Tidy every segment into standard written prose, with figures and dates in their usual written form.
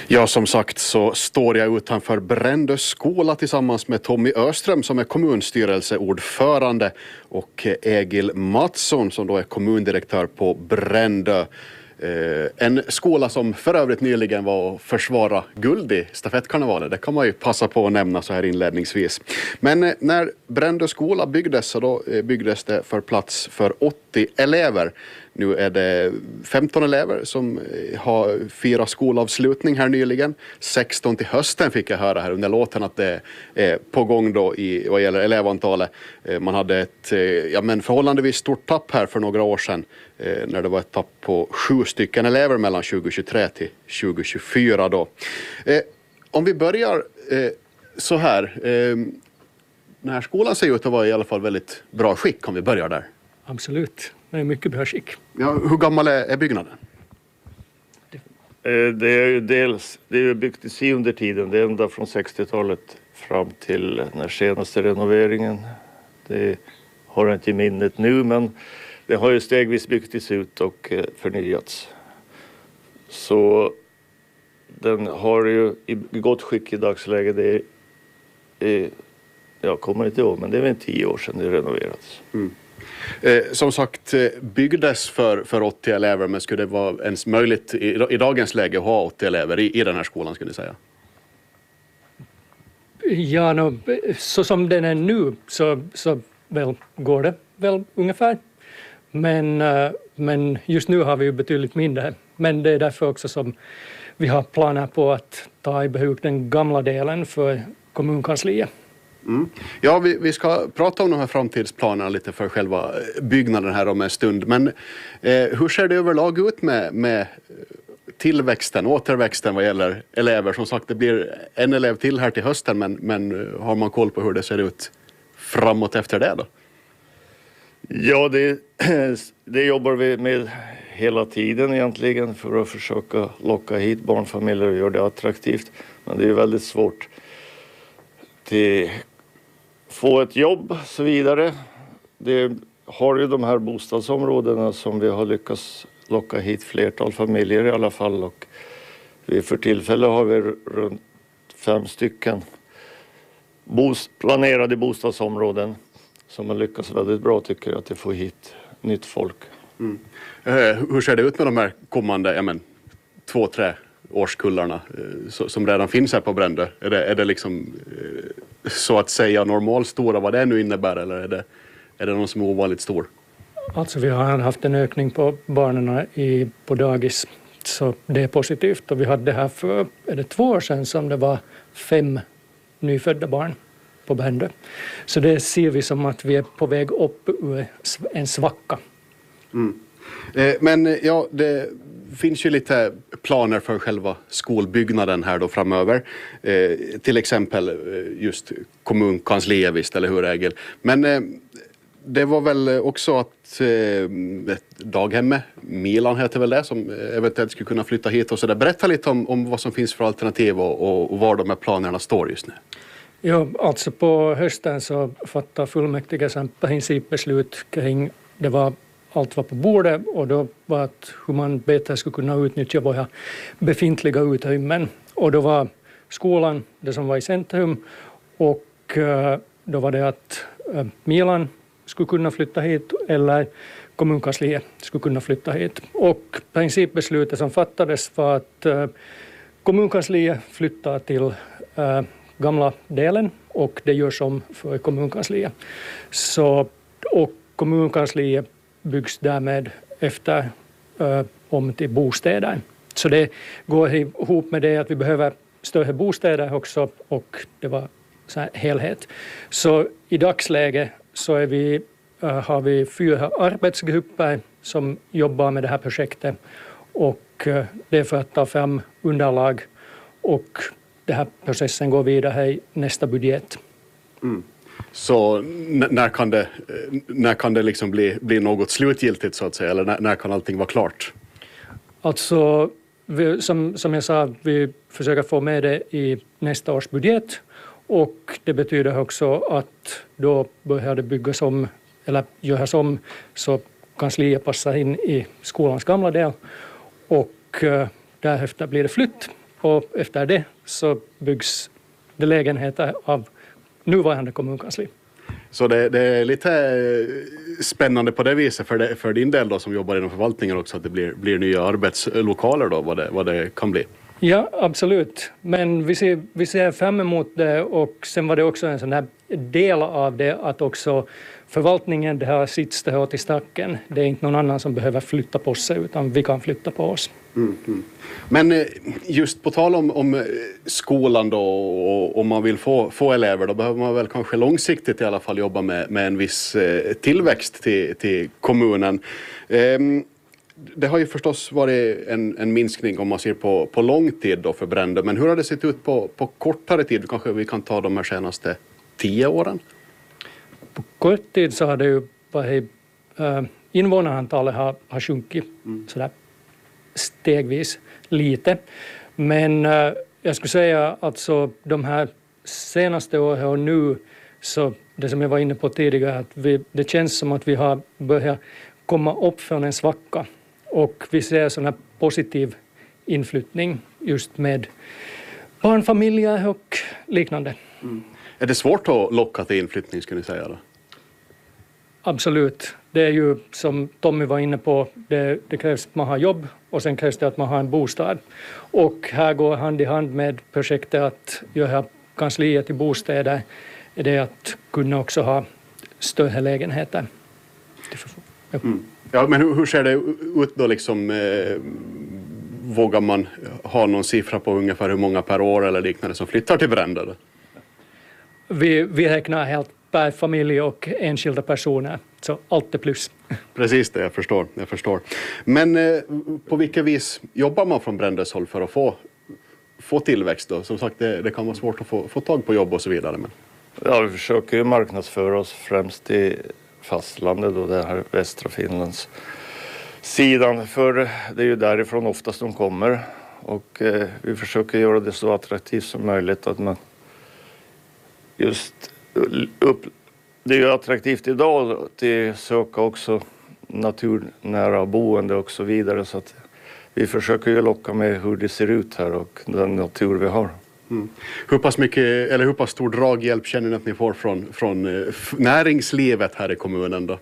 Ja, som sagt så står jag utanför Brändö skola tillsammans med Tommy Öström som är kommunstyrelseordförande och Egil Mattsson som då är kommundirektör på Brändö. En skola som för övrigt nyligen var att försvara guld i stafettkarnevalen. Det kan man ju passa på att nämna så här inledningsvis. Men när Brändö skola byggdes så då byggdes det för plats för 80 elever. Nu är det 15 elever som har firat skolavslutning här nyligen. 16 till hösten fick jag höra här under låten att det är på gång då vad gäller elevantalet. Man hade ett förhållandevis stort tapp här för några år sedan när det var ett tapp på 7 stycken elever mellan 2023 till 2024 då. Om vi börjar så här. Den här skolan ser ut att vara i alla fall väldigt bra skick om vi börjar där. Absolut, det är mycket bra skick. Ja, hur gammal är byggnaden? Det är ju byggt i siondertiden, det är ända från 60-talet fram till den senaste renoveringen. Det har jag inte i minnet nu, men det har ju stegvis byggts ut och förnyats. Så den har ju i gott skick i dagsläget. Det är, jag kommer inte ihåg, men det är väl 10 år sedan det renoverats. Mm. Som sagt, byggdes för 80 elever, men skulle det vara ens möjligt i dagens läge att ha 80 elever i den här skolan, skulle ni säga? Ja, så som den är nu så väl går det väl ungefär. Men just nu har vi ju betydligt mindre. Men det är därför också som vi har planer på att ta i bruk den gamla delen för kommunkansliet. Mm. Ja, vi ska prata om de här framtidsplanerna lite för själva byggnaden här om en stund. Men hur ser det överlag ut med tillväxten, återväxten vad gäller elever? Som sagt, det blir en elev till här till hösten, men har man koll på hur det ser ut framåt efter det då? Ja, det jobbar vi med hela tiden egentligen för att försöka locka hit barnfamiljer och göra det attraktivt. Men det är väldigt svårt att få ett jobb och så vidare. Det har ju de här bostadsområdena som vi har lyckats locka hit flertal familjer i alla fall. Och för tillfället har vi runt 5 stycken planerade bostadsområden som har lyckats väldigt bra, tycker jag, att få hit nytt folk. Mm. Hur ser det ut med de här kommande 2-3 årskullarna som redan finns här på Brändö? Är det liksom så att säga normalstora vad det nu innebär, eller är det någon som är ovanligt stor? Alltså vi har haft en ökning på barnen på dagis, så det är positivt. Och vi hade det här för 2 år sedan som det var 5 nyfödda barn på Brändö. Så det ser vi som att vi är på väg upp ur en svacka. Mm. Men ja, det finns ju lite planer för själva skolbyggnaden här då framöver. Till exempel just kommunkansliet, visst, eller hur, Egil? Men det var väl också att daghemmet, Milan heter väl det, som eventuellt skulle kunna flytta hit och så där. Berätta lite om vad som finns för alternativ och var de här planerna står just nu. Ja, alltså på hösten så fattade fullmäktige principbeslut kring allt var på bordet, och då var att hur man bättre skulle kunna utnyttja våra befintliga utrymmen. Och då var skolan det som var i centrum, och då var det att Milan skulle kunna flytta hit eller kommunkansliet skulle kunna flytta hit. Och principbeslutet som fattades var att kommunkansliet flyttar till gamla delen och det görs om för kommunkansliet. Och kommunkansliet byggs därmed efter om till bostäder. Så det går ihop med det att vi behöver större bostäder också, och det var så här helhet. Så i dagsläget så har vi 4 arbetsgrupper som jobbar med det här projektet, och det är för att ta fram underlag, och den här processen går vidare i nästa budget. Mm. Så när kan det liksom bli något slutgiltigt så att säga, eller när kan allting vara klart? Alltså, som jag sa, vi försöker få med det i nästa års budget, och det betyder också att då börjar det byggas om eller göras om så kansliet passar in i skolans gamla del, och därefter blir det flytt och efter det så byggs det lägenheter av nuvarande kommunkansli. Så det är lite spännande på det viset för din del då, som jobbar inom förvaltningen också, att det blir nya arbetslokaler då, vad det kan bli. Ja, absolut. Men vi ser fram emot det, och sen var det också en sån här del av det att också förvaltningen, det här sits det här till stacken. Det är inte någon annan som behöver flytta på sig, utan vi kan flytta på oss. Men just på tal om skolan då, och om man vill få elever, då behöver man väl kanske långsiktigt i alla fall jobba med en viss tillväxt till kommunen. Det har ju förstås varit en minskning om man ser på lång tid då för Brändö, men hur har det sett ut på kortare tid? Kanske vi kan ta de här senaste 10 åren? På kort tid så har det ju varit, invånarantalet har sjunkit sådär stegvis lite. Men jag skulle säga alltså de här senaste åren och nu, så det som jag var inne på tidigare, att det känns som att vi har börjat komma upp från en svacka, och vi ser sån här positiv inflyttning just med barnfamiljer och liknande. Är det svårt att locka till inflyttning, skulle ni säga då? Absolut. Det är ju som Tommy var inne på, det krävs att man har jobb, och sen krävs det att man har en bostad. Och här går hand i hand med projektet att göra kansliet till bostäder, är det att kunna också ha större lägenheter. Ja, men hur ser det ut då liksom? Vågar man ha någon siffra på ungefär hur många per år eller liknande som flyttar till Brändö? Vi räknar helt per familj och enskilda personer, så allt är plus. Precis det, jag förstår. Men på vilket vis jobbar man från Brändös håll för att få tillväxt då? Som sagt, det kan vara svårt att få tag på jobb och så vidare. Men... Ja, vi försöker ju marknadsföra oss främst i fastlandet och det här västra Finlands sidan, för det är ju därifrån oftast de kommer, och vi försöker göra det så attraktivt som möjligt att man just det är ju attraktivt idag att söka också naturnära boende och så vidare, så att vi försöker ju locka med hur det ser ut här och den natur vi har. Hur pass stor draghjälp känner ni att ni får från näringslivet här i kommunen då?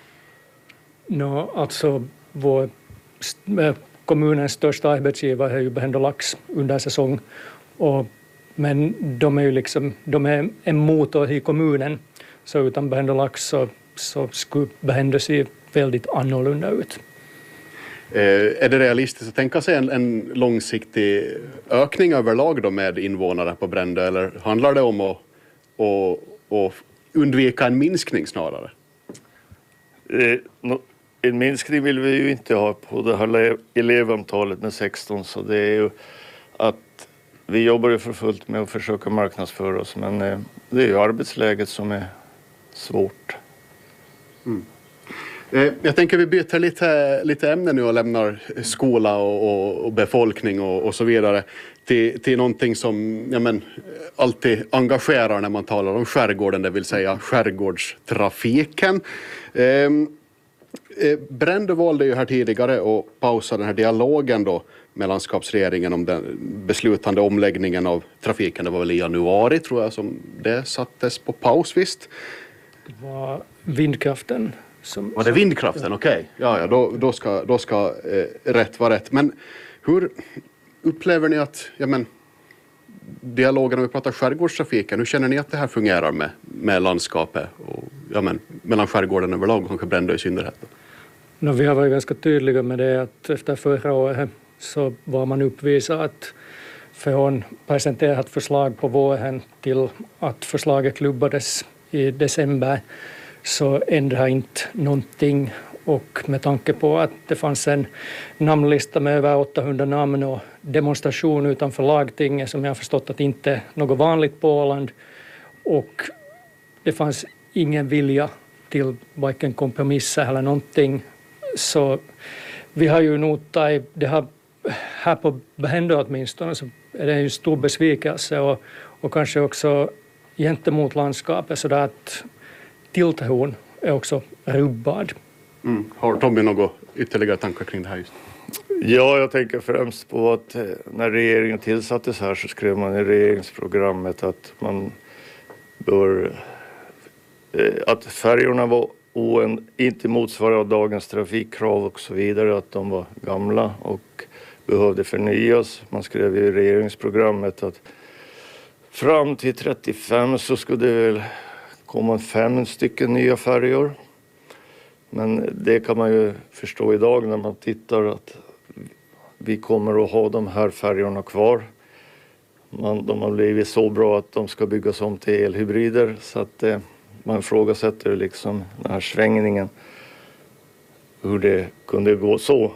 Alltså kommunens största arbetsgivare är ju Behände Lax under säsong, men de är ju de är en motor i kommunen, så utan Behände Lax så skulle Behände se väldigt annorlunda ut. Är det realistiskt att tänka sig en långsiktig ökning överlag då med invånare på Brändö, eller handlar det om att undvika en minskning snarare? En minskning vill vi ju inte ha på det här elevantalet med 16, så det är ju att vi jobbar ju för fullt med att försöka marknadsföra oss, men det är ju arbetsläget som är svårt. Jag tänker vi byter lite ämne nu och lämnar skola och befolkning och så vidare till någonting som alltid engagerar när man talar om skärgården, det vill säga skärgårdstrafiken. Brändö valde ju här tidigare och pausa den här dialogen då med landskapsregeringen om den beslutande omläggningen av trafiken. Det var väl i januari tror jag som det sattes på paus, visst? Det var vindkraften. Var det vindkraften? Okej. Ja, då ska rätt vara rätt. Men hur upplever ni att dialogen, om vi pratar skärgårdstrafiken, hur känner ni att det här fungerar med landskapet och mellan skärgården överlag och kanske Brändö i synnerhet? Vi har varit ganska tydliga med det att efter förra året så var man uppvisad att från presenterat förslag på våren till att förslaget klubbades i december så ändrar inte någonting, och med tanke på att det fanns en namnlista med över 800 namn och demonstration utanför lagtinget som jag har förstått att inte är något vanligt på Åland, och det fanns ingen vilja till varken kompromisser eller någonting, så vi har ju notat det här på Behände åtminstone, så är det en stor besvikelse och kanske också gentemot landskapet, så att tilltron är också rubbad. Har Tommy några ytterligare tankar kring det här just? Ja, jag tänker främst på att när regeringen tillsattes här så skrev man i regeringsprogrammet att man bör att färjorna var inte motsvarar dagens trafikkrav och så vidare, att de var gamla och behövde förnyas. Man skrev i regeringsprogrammet att fram till 35 så skulle det väl komma 5 stycken nya färjor. Men det kan man ju förstå idag när man tittar att vi kommer att ha de här färjorna kvar. De har blivit så bra att de ska byggas om till elhybrider, så att man ifrågasätter liksom den här svängningen, hur det kunde gå så.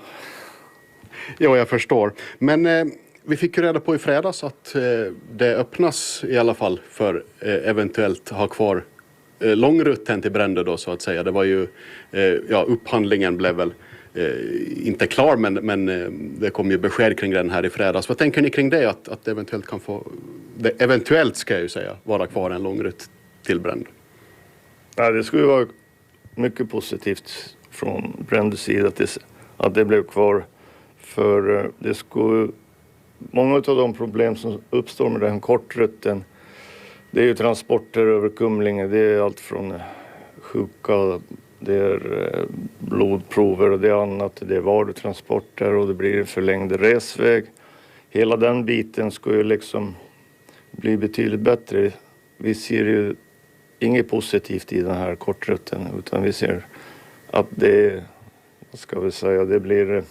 Ja, jag förstår. Men vi fick ju reda på i fredags att det öppnas i alla fall för eventuellt ha kvar långrutten till Brändö då, så att säga. Det var ju, upphandlingen blev väl inte klar, men det kom ju besked kring den här i fredags. Vad tänker ni kring det, att det eventuellt kan få, det eventuellt ska jag ju säga, vara kvar en långrutt till Brändö? Ja, det skulle vara mycket positivt från Brändös sida att det blev kvar. För det skulle, många av de problem som uppstår med den kortrutten, det är ju transporter över Kumlinge. Det är allt från sjuka, det är blodprover och det är annat. Det är varutransporter och det blir en förlängd resväg. Hela den biten ska ju liksom bli betydligt bättre. Vi ser ju inget positivt i den här kortrutten, utan vi ser att det, vad ska vi säga, det blir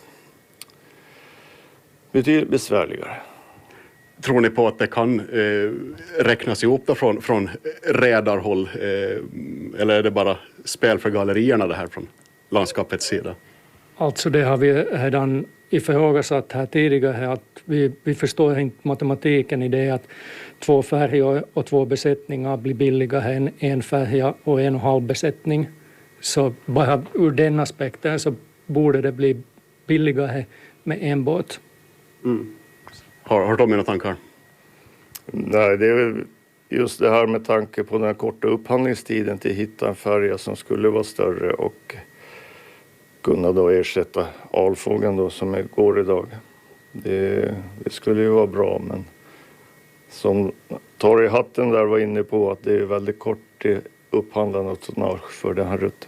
betydligt besvärligare. Tror ni på att det kan räknas ihop då från redarhåll, eller är det bara spel för gallerierna det här från landskapets sida? Alltså det har vi redan ifrågasatt här tidigare, att vi förstår inte matematiken i det att 2 färjor och 2 besättningar blir billigare än 1 färja och 1,5 besättning. Så bara ur den aspekten så borde det bli billigare med en båt. Mm. Har de några tankar? Nej, det är väl just det här med tanke på den här korta upphandlingstiden till att hitta en färja som skulle vara större och kunna då ersätta Alfågeln då som går idag. Det skulle ju vara bra, men som Torghatten där var inne på, att det är väldigt kort upphandlande och tonnage för den här rutten.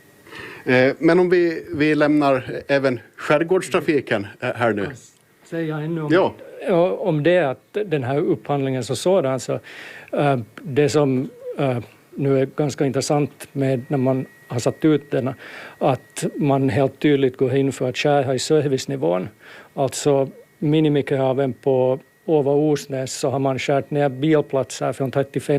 Men om vi lämnar även skärgårdstrafiken här nu. Säga ännu om det, att den här upphandlingen så sådan, så det som nu är ganska intressant med när man har satt ut den, att man helt tydligt går in för att skära i servicenivån. Alltså minimikraven på Åva-Osnäs så har man skärt ner bilplatser från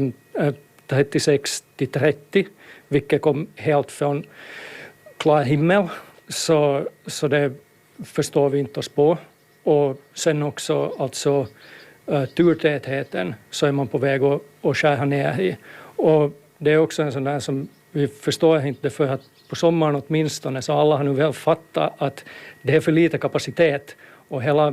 36 till 30, vilket kom helt från klar himmel. Så det förstår vi inte oss på. Och sen också alltså turtätheten så är man på väg att skära ner i. Och det är också en sån där som vi förstår inte, för att på sommaren åtminstone så alla har nu väl fattat att det är för lite kapacitet, och hela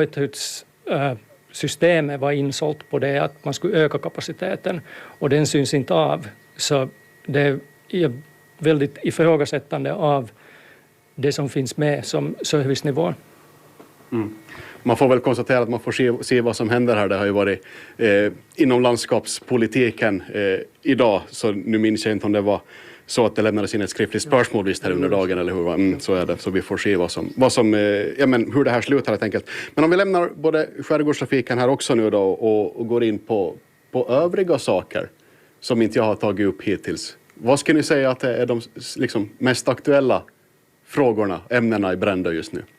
systemet var insålt på det att man skulle öka kapaciteten, och den syns inte av. Så det är väldigt ifrågasättande av det som finns med som servicenivå. Mm. Man får väl konstatera att man får se vad som händer här. Det har ju varit inom landskapspolitiken idag, så nu minns jag inte om det var så att det lämnades in ett skriftligt spörsmål visst här under dagen, eller hur? Så är det, så vi får se hur det här slutar helt enkelt. Men om vi lämnar både skärgårdstrafiken här också nu då och går in på övriga saker som inte jag har tagit upp hittills. Vad ska ni säga att det är de liksom mest aktuella frågorna, ämnena i Brändö just nu?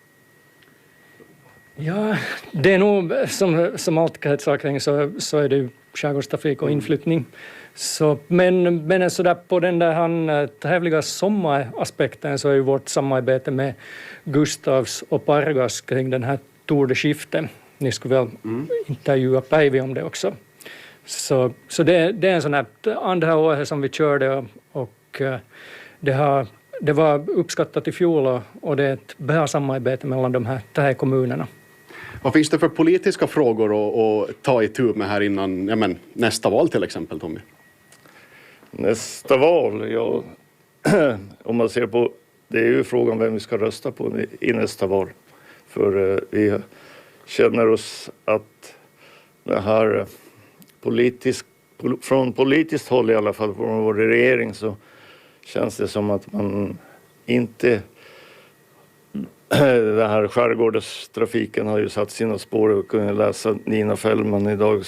Ja, det är nog som allt kretsar kring så är det skärgårdstrafik och inflyttning. Så, men så där på den där trevliga sommaraspekten så är ju vårt samarbete med Gustavs och Pargas kring den här Tour de Skifte. Ni skulle väl intervjua Päivi om det också. Så det är en sån här andra året som vi körde, och det var uppskattat i fjol, och det är ett bra samarbete mellan de här 3 kommunerna. Vad finns det för politiska frågor att ta itu med här innan nästa val till exempel, Tommy? Nästa val, ja, om man ser på, det är ju frågan vem vi ska rösta på i nästa val. För vi känner oss att det här från politiskt håll i alla fall, från vår regering, så känns det som att man inte... Den här skärgårdstrafiken har ju satt sina spår. Och kunde läsa Nina Fällman idag